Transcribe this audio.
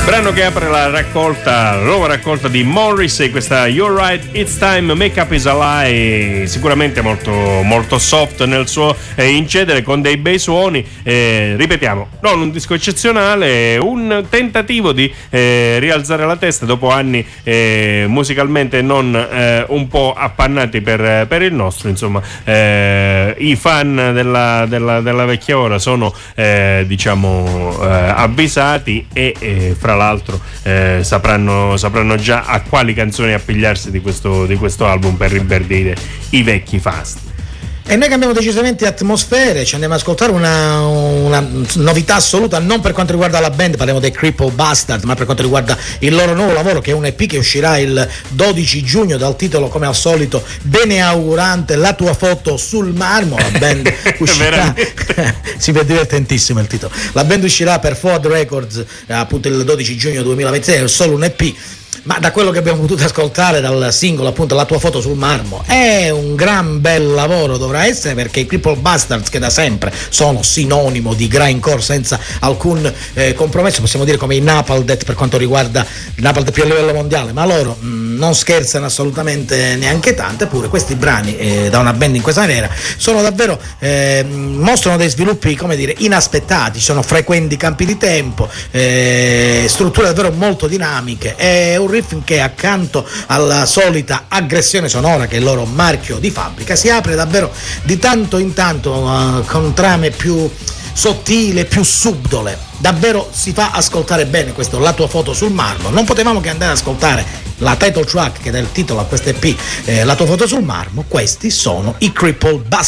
Brano che apre la nuova raccolta di Morrissey, questa You're Right, It's Time, Make Up Is a Lie, sicuramente molto, molto soft nel suo incedere, con dei bei suoni, ripetiamo, non un disco eccezionale, un tentativo di rialzare la testa dopo anni musicalmente non un po' appannati per il nostro, insomma, i fan della vecchia ora sono avvisati e fra l'altro sapranno già a quali canzoni appigliarsi di questo album per rinverdire i vecchi fasti. E noi cambiamo decisamente atmosfere, ci andiamo ad ascoltare una novità assoluta, non per quanto riguarda la band, parliamo dei Cripple Bastard, ma per quanto riguarda il loro nuovo lavoro, che è un EP che uscirà il 12 giugno dal titolo, come al solito, beneaugurante, La tua foto sul marmo. La band uscirà si vede divertentissimo il titolo. La band uscirà per Forward Records appunto il 12 giugno 2026, è solo un EP. Ma da quello che abbiamo potuto ascoltare dal singolo, appunto, La tua foto sul marmo, è un gran bel lavoro, dovrà essere, perché i Cripple Bastards, che da sempre sono sinonimo di grindcore senza alcun compromesso, possiamo dire come i Napalm Death per quanto riguarda il Napalm Death più a livello mondiale, ma loro non scherzano assolutamente neanche tanto. Eppure questi brani da una band in questa maniera sono davvero mostrano dei sviluppi, come dire, inaspettati, sono frequenti campi di tempo, strutture davvero molto dinamiche, è un riff che, accanto alla solita aggressione sonora che è il loro marchio di fabbrica, si apre davvero di tanto in tanto con trame più sottile, più subdole. Davvero si fa ascoltare bene questo La tua foto sul marmo. Non potevamo che andare ad ascoltare la title track che dà il titolo a questo EP, La tua foto sul marmo. Questi sono i Cripple Bastard.